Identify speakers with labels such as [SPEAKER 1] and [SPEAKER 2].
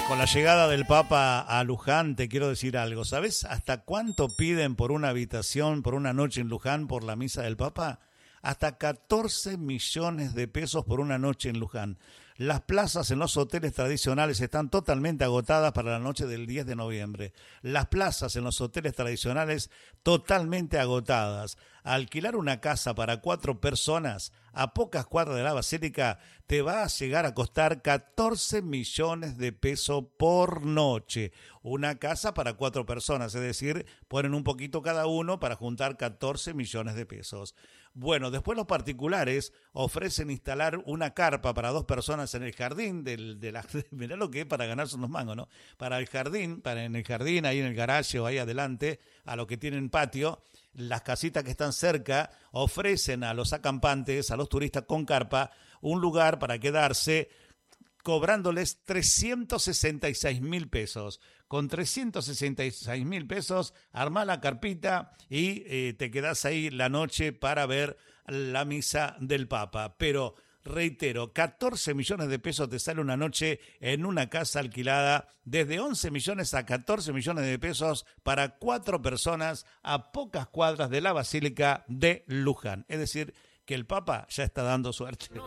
[SPEAKER 1] Con la llegada del Papa a Luján, te quiero decir algo. ¿Sabes hasta cuánto piden por una habitación, por una noche en Luján, por la misa del Papa? Hasta 14 millones de pesos por una noche en Luján. Las plazas en los hoteles tradicionales están totalmente agotadas para la noche del 10 de noviembre. Las plazas en los hoteles tradicionales totalmente agotadas. Alquilar una casa para 4 personas a pocas cuadras de la Basílica te va a llegar a costar 14 millones de pesos por noche. Una casa para 4 personas, es decir, ponen un poquito cada uno para juntar 14 millones de pesos. Bueno, después los particulares ofrecen instalar una carpa para 2 personas en el jardín mirá lo que es para ganarse unos mangos, ¿no? Para el jardín, en el jardín, ahí en el garaje o ahí adelante, a los que tienen patio, las casitas que están cerca ofrecen a los acampantes, a los turistas con carpa, un lugar para quedarse, cobrándoles 366.000 pesos. Con 366.000 pesos, armá la carpita y te quedás ahí la noche para ver la misa del Papa. Pero, reitero, 14 millones de pesos te sale una noche en una casa alquilada, desde 11 millones a 14 millones de pesos para 4 personas a pocas cuadras de la Basílica de Luján. Es decir, que el Papa ya está dando suerte.